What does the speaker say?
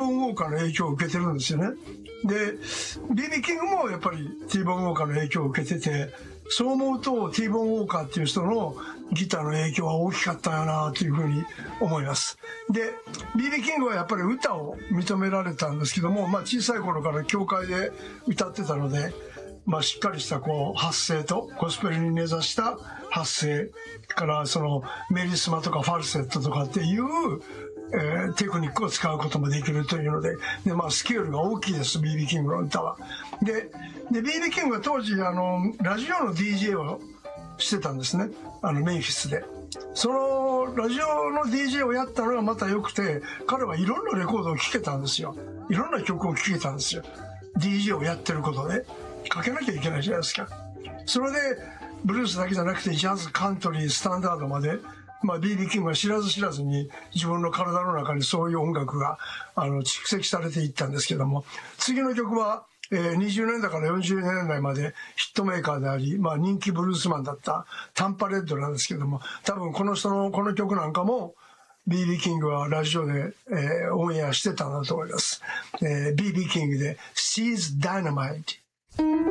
ボーン・ウォーカーの影響を受けてるんですよね。で BB キングもやっぱりティーボーン・ウォーカーの影響を受けてて、そう思うとティーボーン・ウォーカーっていう人のギターの影響は大きかったよなというふうに思います。で BB キングはやっぱり歌を認められたんですけども、小さい頃から教会で歌ってたので、しっかりした発声とゴスペルに根ざした発声からそのメリスマとかファルセットとかっていうテクニックを使うこともできるというので、スケールが大きいです、BB キングの歌は。で BB キングは当時ラジオの DJ をしてたんですね、メンフィスで。そのラジオの DJ をやったのがまた良くて、彼はいろんなレコードを聴けたんですよ。いろんな曲を聴けたんですよ。DJ をやってることでかけなきゃいけないじゃないですか。それでブルースだけじゃなくてジャズ、カントリー、スタンダードまで、BB キングは知らず知らずに自分の体の中にそういう音楽が蓄積されていったんですけども、次の曲は20年代から40年代までヒットメーカーであり、人気ブルースマンだったタンパレッドなんですけども、多分この人のこの曲なんかもBB キングはラジオで、オンエアしてたんだと思います。BB キングで She's Dynamite。